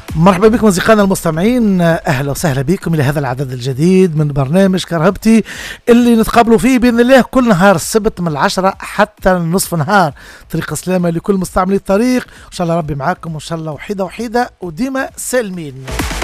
مرحبا بكم أصدقائنا المستمعين، أهلا وسهلا بكم إلى هذا العدد الجديد من برنامج كرهبتي اللي نتقابلوا فيه بإذن الله كل نهار السبت من 10 حتى نصف نهار. طريق سلامة لكل مستعملي الطريق، إن شاء الله ربي معاكم وإن شاء الله وحيدة وديما سالمين.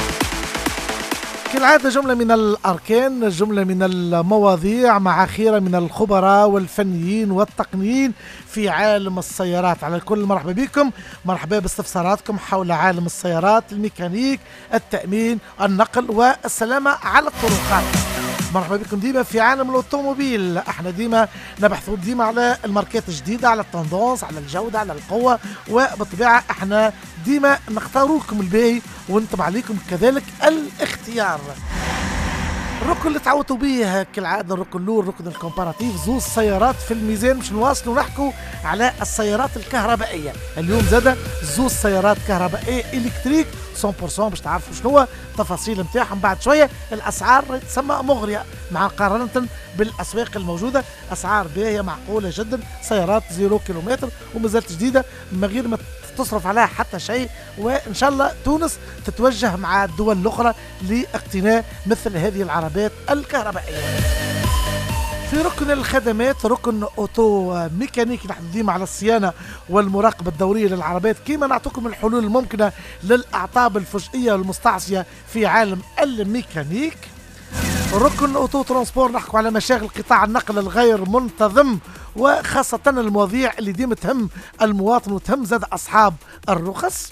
كالعادة جملة من الأركان، جملة من المواضيع مع خيرة من الخبراء والفنيين والتقنيين في عالم السيارات. على الكل مرحبا بكم، مرحبا باستفساراتكم حول عالم السيارات، الميكانيك، التأمين، النقل والسلامة على الطرقات. مرحبا بكم ديما في عالم الأوتوموبيل. احنا ديما نبحثوا ديما على الماركات الجديدة، على التندونس، على الجودة، على القوة، وبالطبيعة احنا ديما نختاروا لكم الباهي وانتم عليكم كذلك الاختيار. الركن اللي تعودوا به كالعاده الركن الاول، الركن الكومباراتيف، زوز سيارات في الميزان باش نواصلوا نحكوا على السيارات الكهربائيه. اليوم زاده زوز سيارات كهربائيه الكتريك 100% باش تعرفوا شنو التفاصيل نتاعهم بعد شويه. الاسعار تسمى مغريه مع مقارنه بالاسواق الموجوده، اسعار باهيه معقوله جدا، سيارات 0 كيلومتر ومازالت جديده من غير ما تصرف عليها حتى شيء. وإن شاء الله تونس تتوجه مع الدول الأخرى لاقتناء مثل هذه العربات الكهربائية. في ركن الخدمات، ركن أوتو ميكانيكي، نحن ديما على الصيانة والمراقبة الدورية للعربات، كيما نعطيكم الحلول الممكنة للأعطاب الفجئية والمستعصية في عالم الميكانيك. ركن أوتو ترانسبور، نحكوا على مشاغل قطاع النقل الغير منتظم، وخاصة المواضيع اللي ديما تهم المواطن وتهم زاد أصحاب الرخص.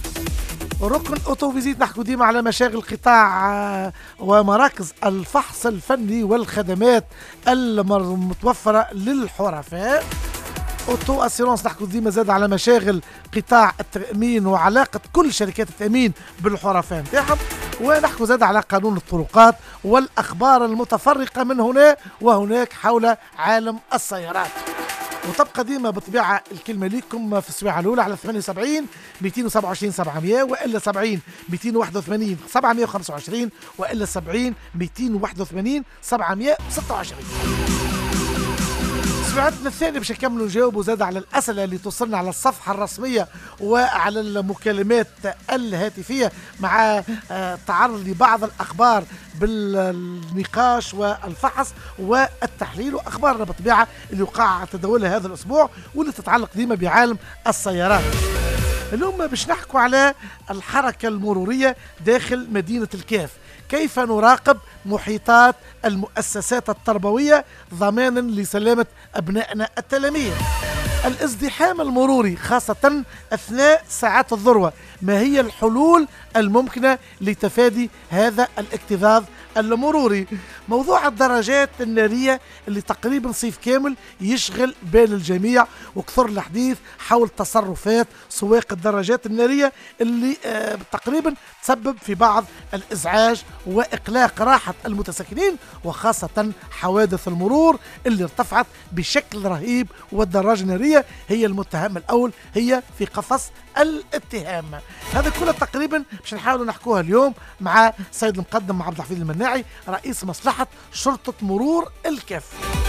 ركن أوتو فيزيت، نحكوا ديما على مشاغل قطاع ومراكز الفحص الفني والخدمات المتوفرة للحرفاء. اوتو اسيرونس، نحكوا ديما زاد على مشاغل قطاع التأمين وعلاقة كل شركات التأمين بالحرفاء نتاعهم. ونحكوا زاد على قانون الطرقات والأخبار المتفرقة من هنا وهناك حول عالم السيارات. وتبقى ديما بالطبيعة الكلمة ليكم في السواعة الأولى على 78 227 700 وإلا 70 281 725 وإلا 70 281 726. سمعتنا الثاني باش نكملوا نجاوبوا زاد على الأسئلة اللي توصلنا على الصفحة الرسمية وعلى المكالمات الهاتفية مع تعرض لبعض الأخبار بالنقاش والفحص والتحليل، وأخبارنا بالطبيعة اللي وقع تداولها هذا الأسبوع واللي تتعلق ديما بعالم السيارات. اليوم باش نحكوا على الحركة المرورية داخل مدينة الكاف، كيف نراقب محيطات المؤسسات التربوية ضمانا لسلامة أبنائنا التلاميذ. الازدحام المروري خاصة أثناء ساعات الذروة، ما هي الحلول الممكنة لتفادي هذا الاكتظاظ المروري؟ موضوع الدراجات النارية اللي تقريبا صيف كامل يشغل بال الجميع، وكثر الحديث حول تصرفات سواق الدراجات النارية اللي تقريبا تسبب في بعض الإزعاج وإقلاق راحة المتساكنين، وخاصة حوادث المرور اللي ارتفعت بشكل رهيب، والدراجة النارية هي المتهم الأول، هي في قفص الاتهام. هذا كله تقريبا باش نحاولوا نحكوها اليوم مع السيد المقدم عبد الحفيظ المناعي رئيس مصلحة شرطة مرور الكاف.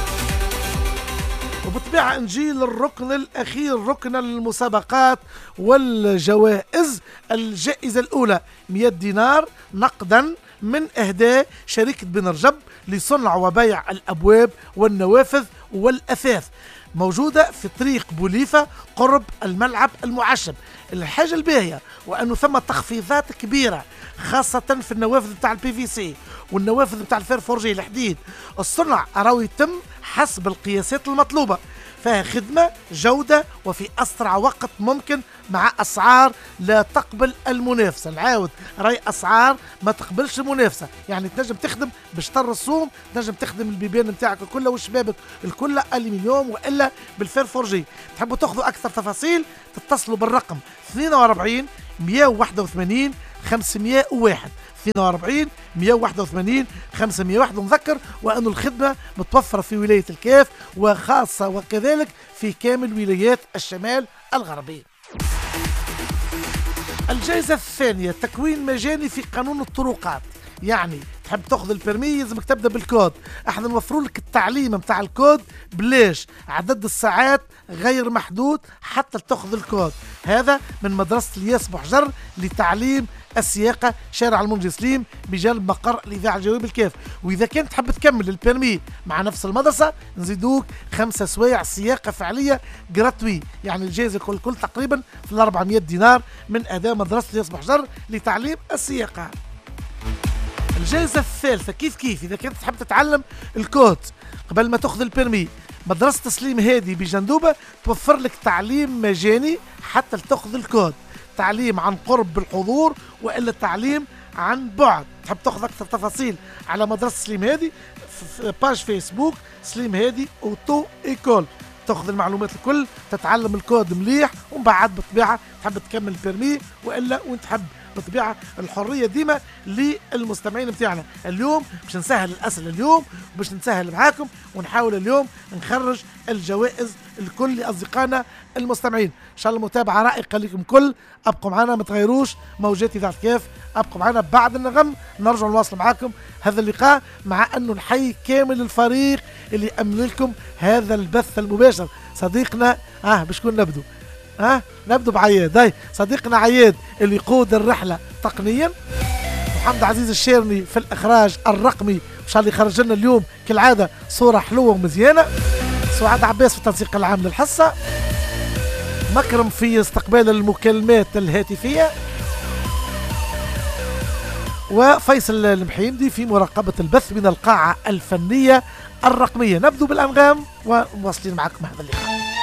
وبالطبيعة نجي للركن الأخير، ركن المسابقات والجوائز. الجائزة الأولى 100 دينار نقدا من إهداء شركة بن رجب لصنع وبيع الأبواب والنوافذ والأثاث، موجودة في طريق بوليفة قرب الملعب المعشب. الحاجة الباهية وأنه ثم تخفيضات كبيرة خاصة في النوافذ بتاع البي في سي والنوافذ بتاع الفير فورجي الحديد. الصنع أراو يتم حسب القياسات المطلوبة، فيها خدمة جودة وفي أسرع وقت ممكن مع أسعار لا تقبل المنافسة. العاود راي أسعار ما تقبلش المنافسة، يعني تنجم تخدم بشطر الصوم، تنجم تخدم البيبان نتاعك الكل والشبابك الكل ألمنيوم وإلا بالفير فورجي. تحبوا تاخذوا أكثر تفاصيل تتصلوا بالرقم 42 181 501 42 181 501. ونذكر وأن الخدمة متوفرة في ولاية الكاف وخاصة وكذلك في كامل ولايات الشمال الغربي. الجائزة الثانية تكوين مجاني في قانون الطرقات. يعني تحب تاخذ البرمي لازمك تبدا بالكود. احنا نوفروا لك التعليم متاع الكود بلاش، عدد الساعات غير محدود حتى تاخذ الكود. هذا من مدرسة الياس بوحجر لتعليم السياقة شارع المنجي سليم بجانب مقر الإذاعة الجوية بالكاف. وإذا كنت تحب تكمل البرمي مع نفس المدرسة نزيدوك 5 سوايع سياقة فعلية جراتوي، يعني الجائزة كل تقريبا في 400 دينار من أداء مدرسة الياس بوحجر لتعليم السياقة. الجائزة الثالثة كيف إذا كنت تحب تتعلم الكود قبل ما تاخذ البرمي، مدرسة سليم هادي بجندوبة توفر لك تعليم مجاني حتى تاخذ الكود، تعليم عن قرب بالحضور والا تعليم عن بعد. تحب تاخذ اكثر تفاصيل على مدرسة سليم هادي في باج فيسبوك سليم هادي اوتو ايكول، تاخذ المعلومات الكل، تتعلم الكود مليح، ومن بعد بالطبيعة تحب تكمل البرمي والا وانت تحب بالطبيعة الحرية ديما للمستمعين بتاعنا. اليوم باش نسهل الأسئلة اليوم وباش نسهل معاكم ونحاول اليوم نخرج الجوائز الكل لأصدقائنا المستمعين. إن شاء الله متابعة رائقة لكم كل، أبقوا معنا ما تغيروش موجات إذاعة كاف، أبقوا معنا بعد النغم نرجع نواصل معاكم هذا اللقاء، مع أنه نحيي كامل الفريق اللي أمن لكم هذا البث المباشر. صديقنا بشكون نبدو؟ نبدو بعياد. هاي صديقنا عياد اللي يقود الرحلة تقنيا، محمد عزيز الشيرني في الإخراج الرقمي إن شاء الله يخرج لنا اليوم كالعادة صورة حلوة ومزيانة، سعاد عباس في التنسيق العام للحصة، مكرم في استقبال المكالمات الهاتفية، وفيصل المحيمدي في مراقبة البث من القاعة الفنية الرقمية. نبدو بالأنغام ومواصلين معكم هذا اللقاء.